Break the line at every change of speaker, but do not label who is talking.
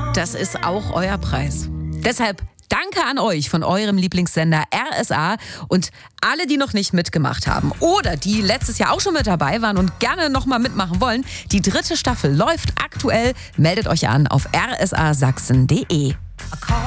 Das ist auch euer Preis. Deshalb danke an euch von eurem Lieblingssender RSA und alle, die noch nicht mitgemacht haben oder die letztes Jahr auch schon mit dabei waren und gerne nochmal mitmachen wollen. Die 3. Staffel läuft aktuell. Meldet euch an auf rsasachsen.de.